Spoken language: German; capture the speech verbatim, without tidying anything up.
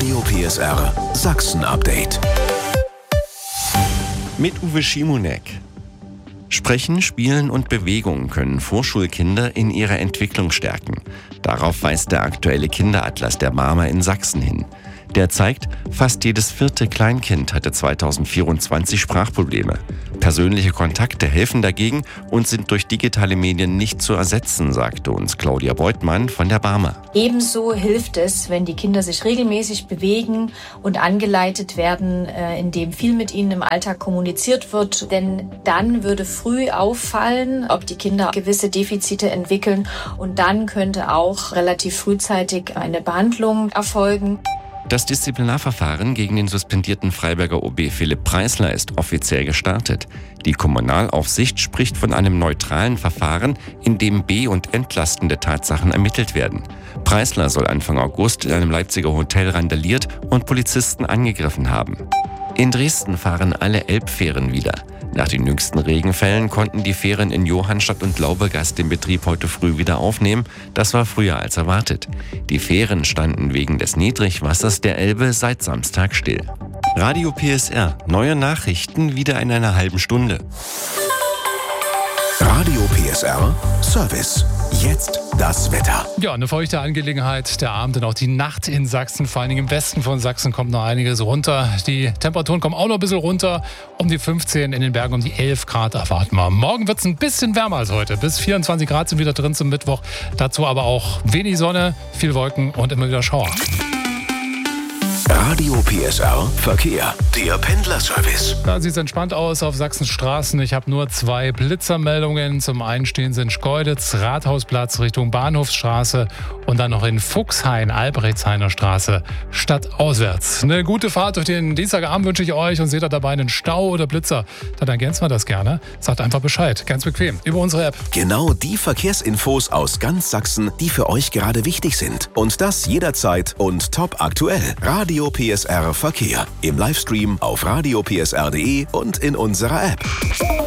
Radio P S R Sachsen-Update. Mit Uwe Schimonek. Sprechen, Spielen und Bewegung können Vorschulkinder in ihrer Entwicklung stärken. Darauf weist der aktuelle Kinderatlas der Barmer in Sachsen hin. Der zeigt, fast jedes vierte Kleinkind hatte zweitausendvierundzwanzig Sprachprobleme. Persönliche Kontakte helfen dagegen und sind durch digitale Medien nicht zu ersetzen, sagte uns Claudia Beutmann von der Barmer. Ebenso hilft es, wenn die Kinder sich regelmäßig bewegen und angeleitet werden, indem viel mit ihnen im Alltag kommuniziert wird. Denn dann würde früh auffallen, ob die Kinder gewisse Defizite entwickeln, und dann könnte auch relativ frühzeitig eine Behandlung erfolgen. Das Disziplinarverfahren gegen den suspendierten Freiberger O B Philipp Preisler ist offiziell gestartet. Die Kommunalaufsicht spricht von einem neutralen Verfahren, in dem be- und entlastende Tatsachen ermittelt werden. Preisler soll Anfang August in einem Leipziger Hotel randaliert und Polizisten angegriffen haben. In Dresden fahren alle Elbfähren wieder. Nach den jüngsten Regenfällen konnten die Fähren in Johannstadt und Laubegast den Betrieb heute früh wieder aufnehmen. Das war früher als erwartet. Die Fähren standen wegen des Niedrigwassers der Elbe seit Samstag still. Radio P S R, neue Nachrichten wieder in einer halben Stunde. Radio P S R Service. Jetzt das Wetter. Ja, eine feuchte Angelegenheit. Der Abend und auch die Nacht in Sachsen, vor allen Dingen im Westen von Sachsen, kommt noch einiges runter. Die Temperaturen kommen auch noch ein bisschen runter. Um die fünfzehn, in den Bergen um die elf Grad erwarten wir. Morgen wird es ein bisschen wärmer als heute. Bis vierundzwanzig Grad sind wieder drin zum Mittwoch. Dazu aber auch wenig Sonne, viel Wolken und immer wieder Schauer. Radio P S R Verkehr, der Pendlerservice. Da sieht es entspannt aus auf Sachsens Straßen. Ich habe nur zwei Blitzermeldungen. Zum einen stehen sie in Schkeuditz, Rathausplatz Richtung Bahnhofsstraße und dann noch in Fuchshain, Albrechtshainer Straße, stadtauswärts. Eine gute Fahrt durch den Dienstagabend wünsche ich euch, und seht ihr dabei einen Stau oder Blitzer, dann ergänzen wir das gerne. Sagt einfach Bescheid, ganz bequem, über unsere App. Genau die Verkehrsinfos aus ganz Sachsen, die für euch gerade wichtig sind. Und das jederzeit und top aktuell. Radio P S R Verkehr. Im Livestream auf radio p s r punkt d e und in unserer App.